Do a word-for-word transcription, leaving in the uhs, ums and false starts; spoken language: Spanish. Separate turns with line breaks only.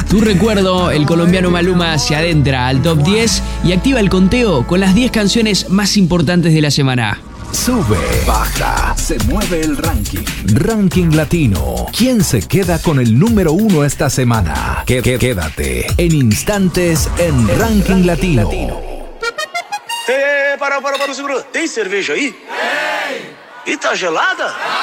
Tu recuerdo, el colombiano Maluma se adentra al top diez y activa el conteo con las diez canciones más importantes de la semana.
Sube, baja, se mueve el ranking. Ranking Latino. ¿Quién se queda con el número uno esta semana? Quédate en instantes en Ranking Latino.
Eh, para, para, para, segura. Tem cerveja aí? Tem. E tá gelada?